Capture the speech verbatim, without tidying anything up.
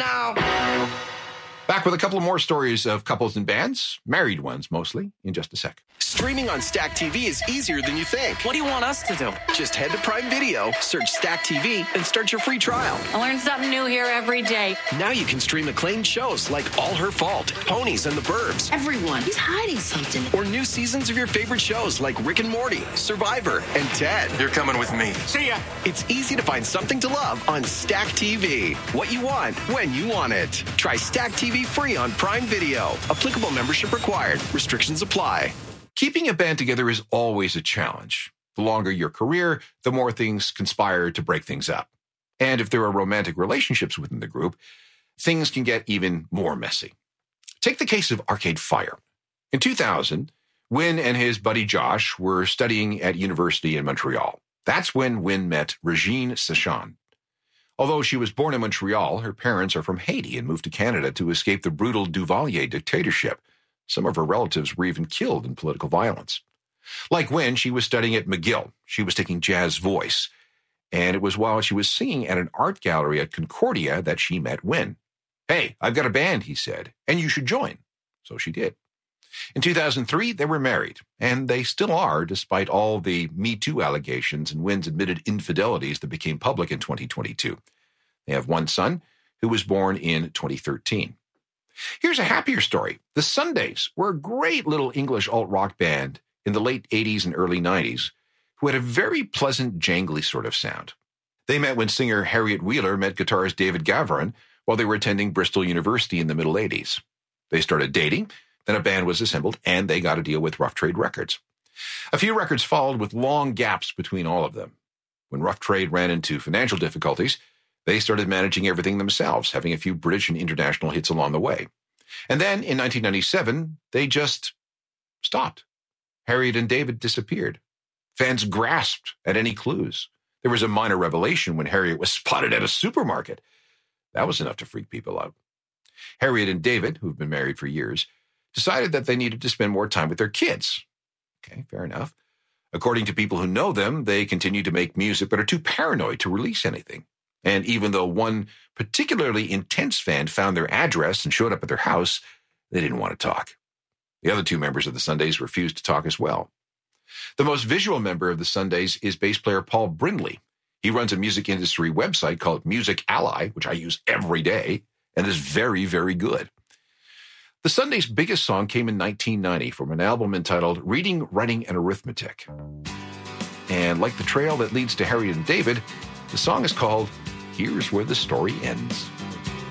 now. Back with a couple more stories of couples and bands, married ones mostly, in just a sec. Streaming on Stack T V is easier than you think. What do you want us to do? Just head to Prime Video, search Stack T V, and start your free trial. I learn something new here every day. Now you can stream acclaimed shows like All Her Fault, Ponies, and The Burbs. Everyone, he's hiding something. Or new seasons of your favorite shows like Rick and Morty, Survivor, and Ted. You're coming with me. See ya. It's easy to find something to love on Stack T V. What you want, when you want it. Try Stack T V free on Prime Video. Applicable membership required. Restrictions apply. Keeping a band together is always a challenge. The longer your career, the more things conspire to break things up. And if there are romantic relationships within the group, things can get even more messy. Take the case of Arcade Fire. In two thousand, Wyn and his buddy Josh were studying at university in Montreal. That's when Wyn met Regine Sachon. Although she was born in Montreal, her parents are from Haiti and moved to Canada to escape the brutal Duvalier dictatorship. Some of her relatives were even killed in political violence. Like Wyn, she was studying at McGill. She was taking jazz voice. And it was while she was singing at an art gallery at Concordia that she met Wyn. "Hey, I've got a band," he said, "and you should join." So she did. In two thousand three, they were married, and they still are, despite all the Me Too allegations and Wyn's admitted infidelities that became public in twenty twenty-two. They have one son, who was born in twenty thirteen. Here's a happier story. The Sundays were a great little English alt-rock band in the late eighties and early nineties who had a very pleasant, jangly sort of sound. They met when singer Harriet Wheeler met guitarist David Gavron while they were attending Bristol University in the middle eighties. They started dating, then a band was assembled, and they got a deal with Rough Trade Records. A few records followed with long gaps between all of them. When Rough Trade ran into financial difficulties, they started managing everything themselves, having a few British and international hits along the way. And then, in nineteen ninety-seven, they just stopped. Harriet and David disappeared. Fans grasped at any clues. There was a minor revelation when Harriet was spotted at a supermarket. That was enough to freak people out. Harriet and David, who've been married for years, decided that they needed to spend more time with their kids. Okay, fair enough. According to people who know them, they continue to make music but are too paranoid to release anything. And even though one particularly intense fan found their address and showed up at their house, they didn't want to talk. The other two members of the Sundays refused to talk as well. The most visual member of the Sundays is bass player Paul Brindley. He runs a music industry website called Music Ally, which I use every day, and is very, very good. The Sundays' biggest song came in nineteen ninety from an album entitled Reading, Writing, and Arithmetic. And like the trail that leads to Harriet and David, the song is called Here's Where the Story Ends.